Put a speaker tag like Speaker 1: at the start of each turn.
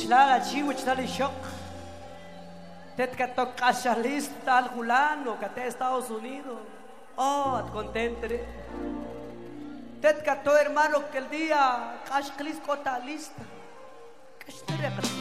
Speaker 1: Wichlala chi, wichlala shock. Tetcato cachalista al Julano, que te Estados Unidos. Oh, contente. Tetcato hermano que el día cachclis lista.